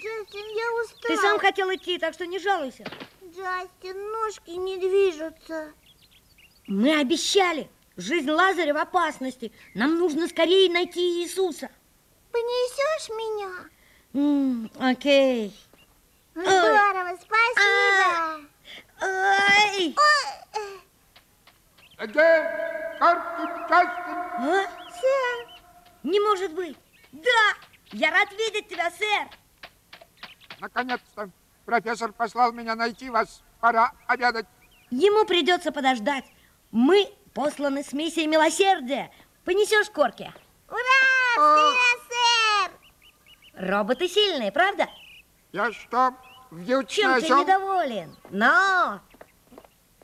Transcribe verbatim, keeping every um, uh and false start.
Джастин, я устал. Ты сам хотел идти, так что не жалуйся. Джастин, ножки не движутся. Мы обещали. Жизнь Лазаря в опасности. Нам нужно скорее найти Иисуса. Понесешь меня? М, окей. Здорово, спасибо. Ой! Again, Captain Justin. А? Сэр, Не может быть. Да, я рад видеть тебя, сэр. Наконец-то профессор послал меня найти вас. Пора обедать. Ему придется подождать. Мы посланы с миссией милосердия. Понесешь корки. ура, ура, сэр. Роботы сильные, правда? Я что, вьючный Чем ты осел? недоволен? Но